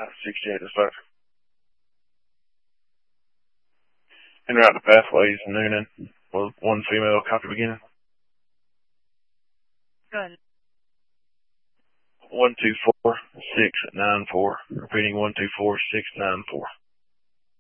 68 to start. En route to Pathways, Noonan. With 1 female, copy beginning. Good. 124694. Repeating 124694.